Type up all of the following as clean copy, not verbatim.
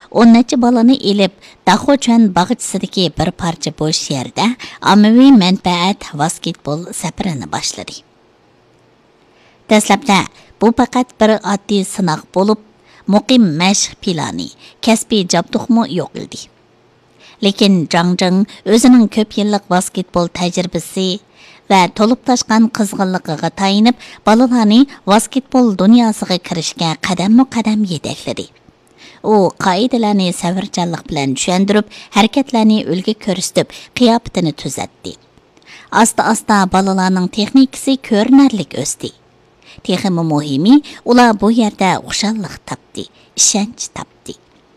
10 necha balani elib, Daxochuan bag'chisidagi bir parcha bo'sh yerda ommaviy manfaat basketbol safarini boshladi. Dastlabda bu faqat bir oddiy sinoq bo'lib, muqim mashq plani, kasbiy jabduqmi yo'q edi. Lekin Zhang o'zining ko'p yillik basketbol tajribasi va to'lib toshgan qizg'inligiga tayinib, bolalarni basketbol dunyosiga kirishga qadam-qadam yetakladi. U qoidalarni savarchanlik bilan tushuntirib, harakatlarni ulgi ko'rsatib, qiyofatini tuzatdi. Asta-asta bolalarning texnikasi ko'rinarlik o'sdi. Texmi muhimi, ular bu yerda xushallik topdi, ishonch topdi.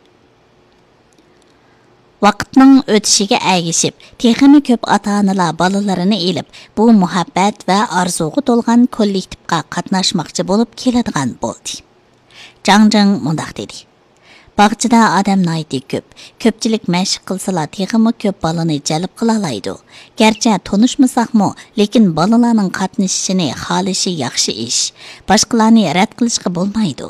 Vaqtning o'tishiga ergishib, texmi ko'p ota-onalar bolalarini elib, bu muhabbat va orzuga to'lgan kollektivga qatnashmoqchi bo'lib keladigan bo'ldi. Zhang mundaq dedi. Bog'chada odam nayti ko'p. Ko'pchilik mashq qilsalar texmi ko'p bolani jalb qila oladi. Garchi tanishmasaqmi, lekin bolalarning qatnashishini xohlashi yaxshi ish. Boshqalarni rad qilishga bo'lmaydi.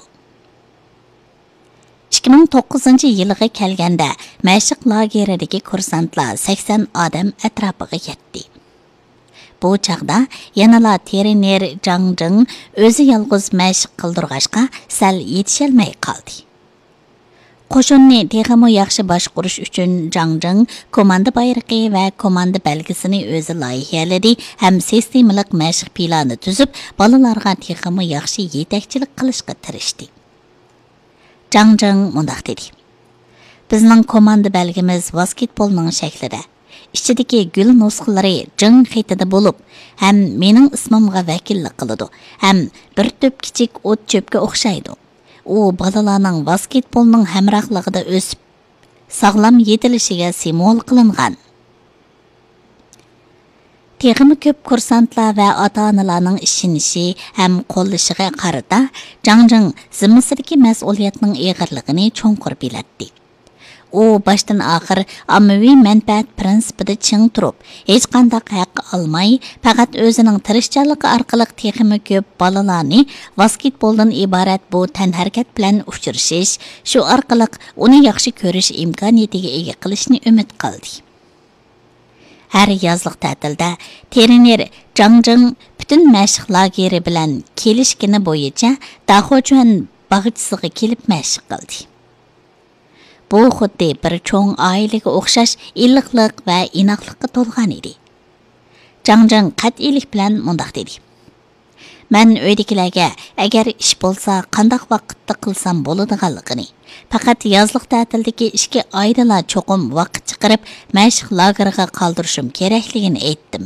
2009-yilga kelganda mashq lageridagi kursantlar 80 odam atrofiga yetdi. Bu chaqda yanala trener Zhang o'zi yolg'iz mashq qildirg'ashqa sal yetisholmay qoldi. Qo'shinni texmi yaxshi boshqarish uchun Zhang komanda bayrog'i va komanda belgisini o'zi loyihaladi ham sistemalik mashq plani tuzib, bolalarga texmi yaxshi yetakchilik qilishga tirishdi. Zhang mundaq dedi. Bizning komanda belgimiz basketbolning shaklida. Ichidagi gul nusxalari jing xetida bo'lib, ham mening ismimga vakillik qiladi, ham bir to'p kichik o't cho'pga o'xshaydi. U bolalarning basketbolning hamrohligida o'sib, sog'lom yetilishiga simvol qilingan. Texmi ko'p kursantlar va ota-onalarning ishinishi ham qo'llashiga qarata Zhang zimmasidagi mas'uliyatning og'irligini cho'nqur bilatdi. U boshdan oxir ommaviy manfaat prinsipida ching turib, hech qanday haq olmay, faqat o'zining tirishchanligi orqali texmi ko'p bolalarni basketboldan iborat bu tanharakat bilan uchrashish, shu orqali uni yaxshi ko'rish imkoniyatiga ega qilishni umid qildi. Har yozlik ta'tilda trener Zhang butun mashq lageri bilan kelishgani bo'yicha Daxochuan bag'chisiga kelib mashq qildi. Bu xuddi bir cho'ng oilaga o'xshash iliqlik va inoqlikqa to'lgan edi. Zhang qat'iylik bilan mundaq dedi. Men uydagilarga agar ish bo'lsa, qanday vaqtda qilsam bo'ladiganligini, faqat yozlik ta'tildagi 2 oyda cho'qim vaqt chiqarib, mashq lageriga qoldirishim kerakligini aytdim.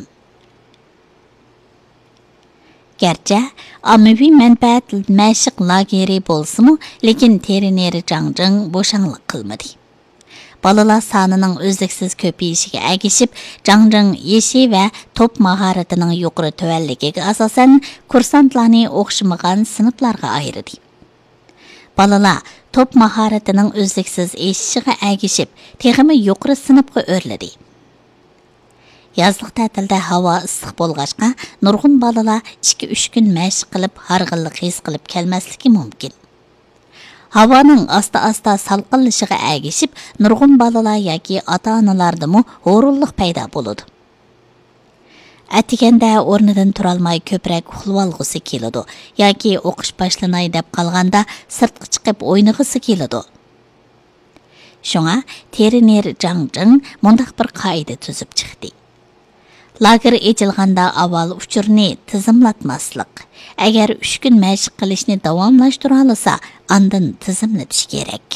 Gerçi ommaviy manfaat mashq lageri bo'lsa-mu, lekin trener Zhang bo'shanlik qilmadi. Bolalar sonining o'zliksiz ko'payishiga ergishib, Zhang yeshi va top mahoratining yuqori tuvanligiga asosan kursantlarni o'xshamagan sinflarga ayirdi. Bolalar top mahoratining o'zliksiz eshishiga ergishib, texmi yuqori sinfga o'rladi. Yazlık ta'tilda havo issiq bo'lg'achqa, nurg'un bolalar 2-3 kun mashq qilib, harg'inlik his qilib kelmasligi mumkin. Havoning asta-asta salqinlashiga ergishib, nurg'un bolalar yoki ota-onalardami horullik paydo bo'ladi. Atiganda o'rnidan turolmay ko'proq uxlab olg'isi keladi yoki o'qish boshlanay deb qolganda sirtqa chiqib o'ynag'isi keladi. Shunga trener Zhang mundaq bir qoida tuzib chiqdi. Lager echilganda avval uchurni tizimlatmaslik. Agar 3 kun mashq qilishni davomlashtira olsa, ondan tizimlatish kerak.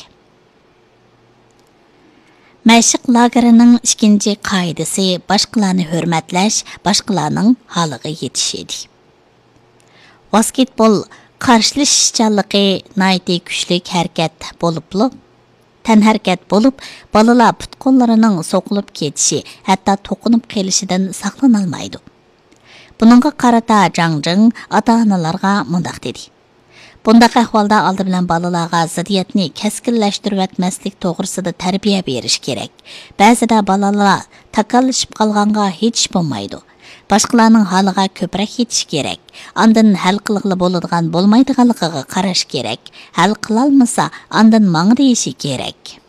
Mashq lagerining ikkinchi qoidasi boshqalarni hurmatlash, boshqalarning holiga yetish edi. Basketbol qarshilashchanligi nayti kuchli harakat bo'lib, tanharakat bo'lib, bolalar put-qo'llarining so'qilib ketishi, hatto to'qinib kelishidan saqlanolmaydi. Buningga qarata Zhang ota-onalarga mundaq dedi. Bundaq ahvolda oldi bilan bolalarga ziddiyatni keskinlashtirib etmaslik to'g'risida tarbiya berish kerak. Ba'zida bolalar takallashib qolganga hech bo'lmaydi. Boshqalarning holiga ko'proq yetish kerak. Ondan hal qilg'ili bo'ladigan bo'lmaydiganligiga qarash kerak. Hal qila olmasa, ondan mang deyishi kerak.